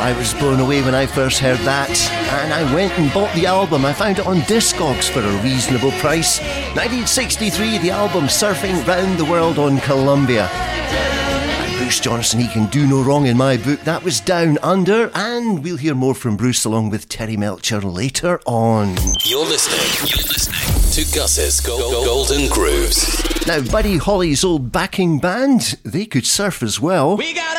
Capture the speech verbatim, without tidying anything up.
I was blown away when I first heard that, and I went and bought the album. I found it on Discogs for a reasonable price. nineteen sixty-three, the album Surfing Round the World on Columbia. And Bruce Johnston, he can do no wrong in my book. That was Down Under, and we'll hear more from Bruce along with Terry Melcher later on. You're listening. You're listening to Gus's Gold, Golden Grooves. Now, Buddy Holly's old backing band, they could surf as well. We got